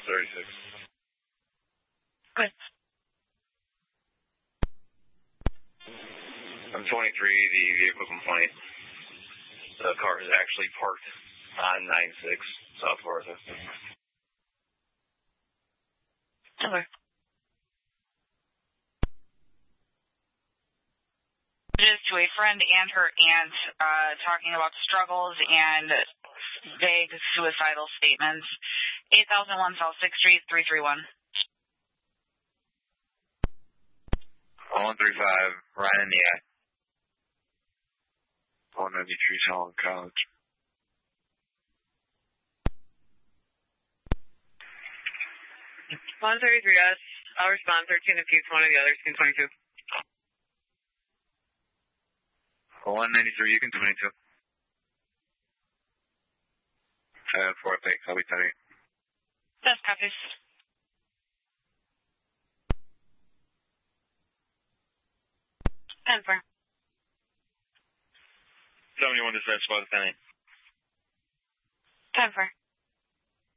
36. Good. I'm 23, the vehicle complaint. The car is actually parked on 96 South Florida. Okay. It is to a friend and her aunt talking about struggles and vague suicidal statements. 8001 South 6th Street, 331. 135, Ryan in the eye. 193 Solomon College. $133, I'll respond 13 if he's one of the others, can 22. 193, you can 22. 4 thanks, I'll be 30. That's copies. 10-4. 71 dispatch, spot 10-8. 10-4.